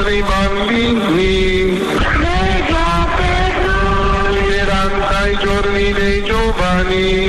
nostri bambini, prega per noi, speranza ai giorni dei giovani.